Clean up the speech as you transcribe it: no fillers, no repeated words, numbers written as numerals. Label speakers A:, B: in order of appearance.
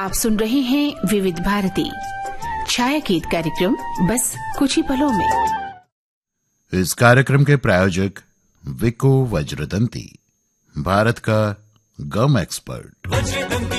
A: आप सुन रहे हैं विविध भारती छायागीत कार्यक्रम बस कुछ ही पलों में।
B: इस कार्यक्रम के प्रायोजक विको वज्रदंती, भारत का गम एक्सपर्ट।